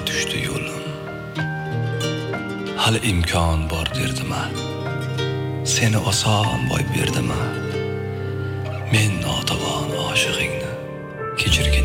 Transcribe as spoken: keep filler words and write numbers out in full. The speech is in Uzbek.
düştü yo'lim. Hali imkon bor derdima. Seni oson boy berdima. Men notavon oshig'ingni kechirgan